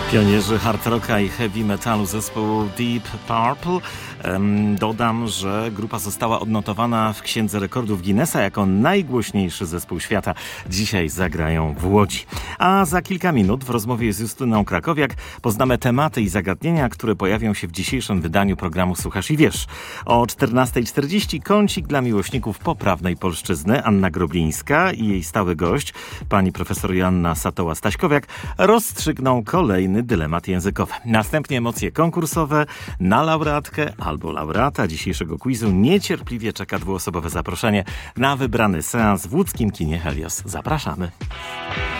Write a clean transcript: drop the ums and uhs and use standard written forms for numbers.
Pionierzy hard rocka i heavy metalu zespołu Deep Purple. Dodam, że grupa została odnotowana w Księdze Rekordów Guinnessa jako najgłośniejszy zespół świata. Dzisiaj zagrają w Łodzi. A za kilka minut w rozmowie z Justyną Krakowiak poznamy tematy i zagadnienia, które pojawią się w dzisiejszym wydaniu programu Słuchasz i Wiesz. O 14:40 kącik dla miłośników poprawnej polszczyzny. Anna Groblińska i jej stały gość, pani profesor Joanna Satoła-Staśkowiak, rozstrzygną kolejny dylemat językowy. Następnie emocje konkursowe. Na laureatkę albo laureata dzisiejszego quizu niecierpliwie czeka dwuosobowe zaproszenie na wybrany seans w łódzkim kinie Helios. Zapraszamy.